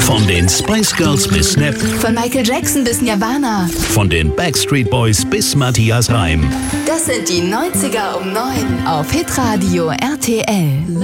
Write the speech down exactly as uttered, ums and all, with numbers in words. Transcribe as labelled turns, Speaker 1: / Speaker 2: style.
Speaker 1: Von den Spice Girls bis Snap,
Speaker 2: Von Michael Jackson bis Nirvana.
Speaker 1: von den Backstreet Boys bis Matthias Reim.
Speaker 2: Das sind die neunziger um neun auf Hitradio R T L.